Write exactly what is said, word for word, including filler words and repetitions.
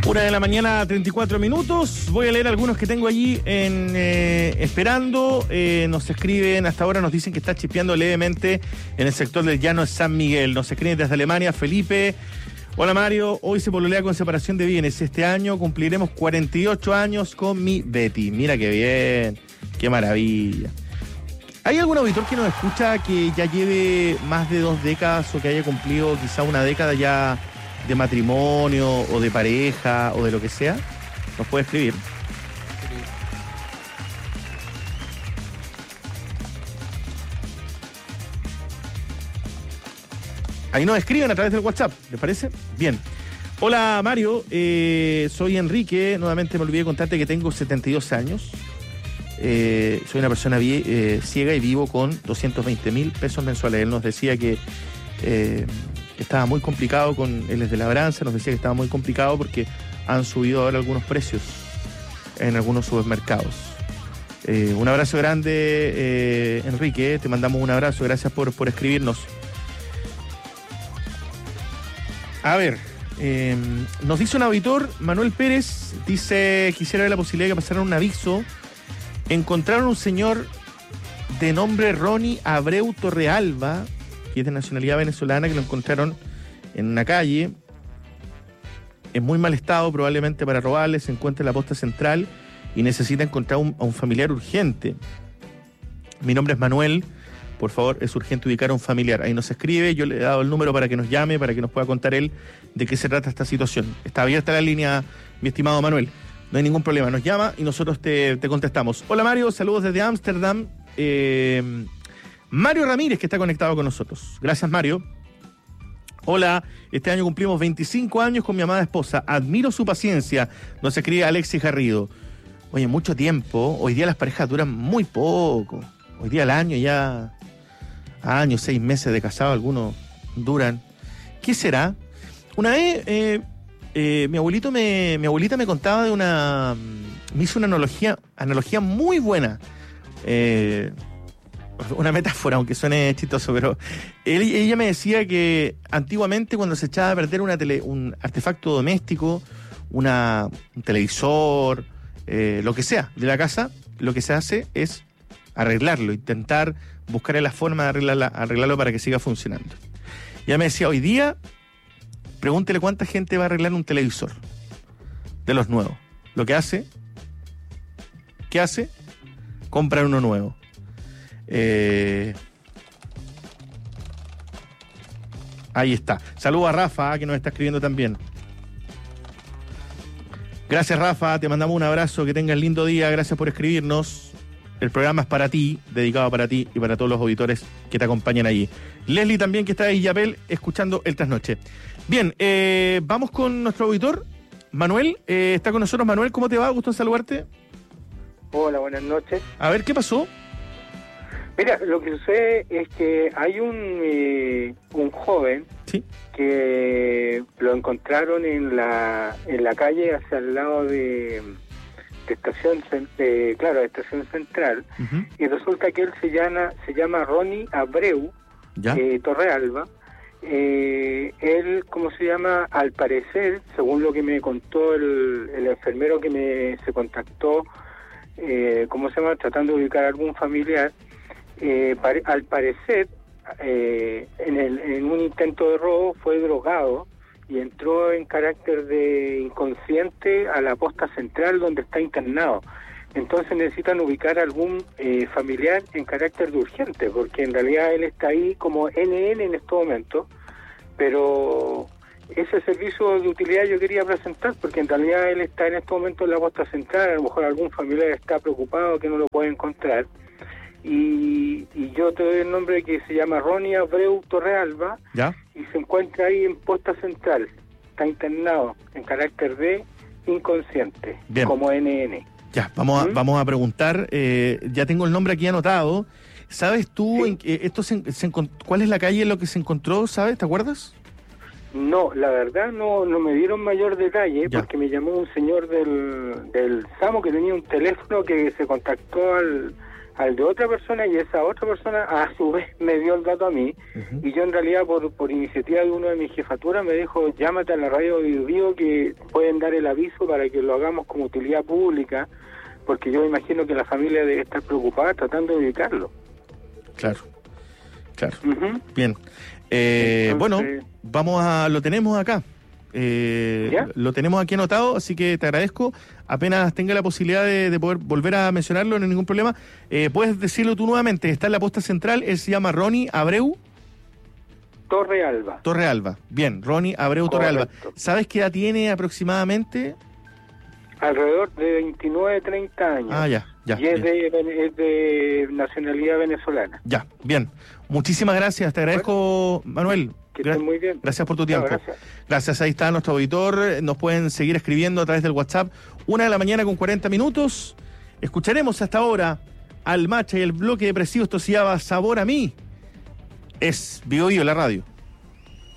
Una de la mañana, treinta y cuatro minutos. Voy a leer algunos que tengo allí en, eh, esperando. Eh, nos escriben, hasta ahora nos dicen que está chispeando levemente en el sector del llano de San Miguel. Nos escriben desde Alemania, Felipe. Hola Mario, hoy se pololea con separación de bienes. Este año cumpliremos cuarenta y ocho años con mi Betty. Mira qué bien, qué maravilla. ¿Hay algún auditor que nos escucha que ya lleve más de dos décadas o que haya cumplido quizá una década ya de matrimonio o de pareja o de lo que sea? Nos puede escribir. Ahí nos escriben a través del WhatsApp, ¿les parece? Bien. Hola Mario, eh, soy Enrique, nuevamente me olvidé contarte que tengo setenta y dos años. Eh, soy una persona vie- eh, ciega y vivo con doscientos veinte mil pesos mensuales. Él nos decía que eh, estaba muy complicado con, él es de Labranza, nos decía que estaba muy complicado porque han subido ahora algunos precios en algunos supermercados. Eh, un abrazo grande, eh, Enrique, te mandamos un abrazo, gracias por, por escribirnos. A ver, eh, nos dice un auditor, Manuel Pérez, dice, quisiera ver la posibilidad de que pasaran un aviso. Encontraron un señor de nombre Ronnie Abreu Torrealba, que es de nacionalidad venezolana, que lo encontraron en una calle, en muy mal estado, probablemente para robarle, se encuentra en la posta central y necesita encontrar un, a un familiar urgente. Mi nombre es Manuel, por favor, es urgente ubicar a un familiar. Ahí nos escribe, yo le he dado el número para que nos llame, para que nos pueda contar él de qué se trata esta situación. Está abierta la línea, mi estimado Manuel. No hay ningún problema, nos llama y nosotros te, te contestamos. Hola Mario, saludos desde Ámsterdam. Eh, Mario Ramírez, que está conectado con nosotros. Gracias Mario. Hola, este año cumplimos veinticinco años con mi amada esposa. Admiro su paciencia, nos escribe Alexis Garrido. Oye, mucho tiempo, hoy día las parejas duran muy poco. Hoy día el año ya, años, seis meses de casado, algunos duran. ¿Qué será? Una vez... Eh, Eh, mi abuelito me, mi abuelita me contaba de una, me hizo una analogía, analogía muy buena, eh, una metáfora, aunque suene chistoso, pero él, ella me decía que antiguamente cuando se echaba a perder una tele, un artefacto doméstico, una, un televisor, eh, lo que sea de la casa, lo que se hace es arreglarlo, intentar buscar la forma de arreglarla, arreglarlo para que siga funcionando. Y ella me decía, hoy día pregúntele cuánta gente va a arreglar un televisor de los nuevos. Lo que hace, ¿qué hace? Comprar uno nuevo. Eh, ahí está. Saludos a Rafa, que nos está escribiendo también. Gracias Rafa, te mandamos un abrazo, que tengas lindo día, gracias por escribirnos. El programa es para ti, dedicado para ti y para todos los auditores que te acompañan allí. Leslie también, que está de Illapel, escuchando el Trasnoche. Bien, eh, vamos con nuestro auditor, Manuel. Eh, está con nosotros. Manuel, ¿cómo te va? Gusto en saludarte. Hola, buenas noches. A ver, ¿qué pasó? Mira, lo que sucede es que hay un eh, un joven ¿Sí? que lo encontraron en la en la calle hacia el lado de, de estación eh, claro, de estación central, uh-huh. Y resulta que él se llama se llama Ronnie Abreu eh, Torrealba. Eh, él, ¿cómo se llama? Al parecer, según lo que me contó el, el enfermero que me se contactó, eh, ¿cómo se llama? Tratando de ubicar a algún familiar, eh, pare, al parecer, eh, en, el, en un intento de robo fue drogado y entró en carácter de inconsciente a la posta central donde está internado. Entonces necesitan ubicar a algún eh, familiar en carácter de urgente, porque en realidad él está ahí como N N en este momento, pero ese servicio de utilidad yo quería presentar, porque en realidad él está en este momento en la posta central, a lo mejor algún familiar está preocupado que no lo puede encontrar, y, y yo te doy el nombre que se llama Ronnie Abreu Torrealba, ¿ya? Y se encuentra ahí en posta central, está internado en carácter de inconsciente, bien, como N N. Ya, vamos a, ¿Mm? vamos a preguntar, eh, ya tengo el nombre aquí anotado. ¿Sabes tú sí. en, eh, esto se, se, cuál es la calle en lo que se encontró, sabes? ¿Te acuerdas? No, la verdad no no me dieron mayor detalle, ya, porque me llamó un señor del, del SAMU que tenía un teléfono que se contactó al, al de otra persona y esa otra persona a su vez me dio el dato a mí. Uh-huh. Y yo en realidad por, por iniciativa de uno de mis jefaturas me dijo, llámate a la radio Bio Bio que pueden dar el aviso para que lo hagamos como utilidad pública, porque yo me imagino que la familia debe estar preocupada tratando de evitarlo. Claro, claro. Uh-huh. Bien. Eh, Entonces, bueno, vamos a, lo tenemos acá. Eh, lo tenemos aquí anotado, así que te agradezco. Apenas tenga la posibilidad de, de poder volver a mencionarlo, no hay ningún problema. Eh, puedes decirlo tú nuevamente. Está en la posta central, él se llama Ronnie Abreu Torrealba. Torrealba, bien, Ronnie Abreu Torrealba. ¿Sabes qué edad tiene aproximadamente? Alrededor de veintinueve, treinta años. Ah, ya, ya. Y es de, es de nacionalidad venezolana. Ya, bien. Muchísimas gracias, te agradezco, bueno, Manuel. Que estén muy bien. Gracias por tu tiempo. No, gracias. Gracias, ahí está nuestro auditor. Nos pueden seguir escribiendo a través del WhatsApp. Una de la mañana con cuarenta minutos. Escucharemos hasta ahora al Macha y el bloque depresivo. Esto se llama Sabor a mí. Es Bio Bio la radio.